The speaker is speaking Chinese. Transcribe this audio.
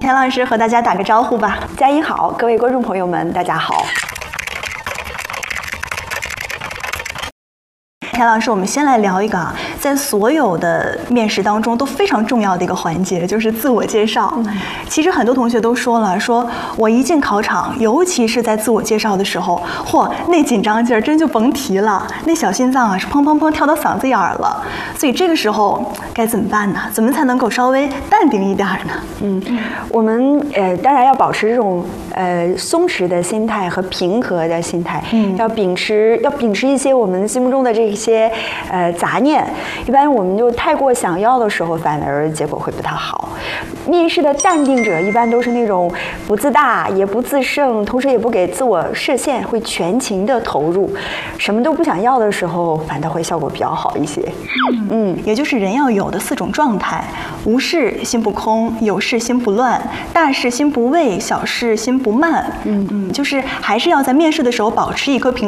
田老师和大家打个招呼吧。 佳音好，各位观众朋友们，大家好。 田老师，我们先来聊一个在所有的面试当中都非常重要的一个环节，就是自我介绍。其实很多同学都说了，说我一进考场，尤其是在自我介绍的时候，嚯，那紧张劲儿真就甭提了，那小心脏啊是砰砰砰跳到嗓子眼儿了。所以这个时候该怎么办呢？怎么才能够稍微淡定一点呢？ 我们当然要保持这种松弛的心态和平和的心态，要秉持一些我们心目中的这些杂念。一般我们就太过想要的时候，反而结果会不太好。面试的淡定者一般都是那种不自大也不自胜，同时也不给自我设限，会全情的投入，什么都不想要的时候，反倒会效果比较好一些。 也就是人要有的4种状态：无事心不空，有事心不乱，大事心不畏，小事心不慢。就是还是要在面试的时候保持一颗平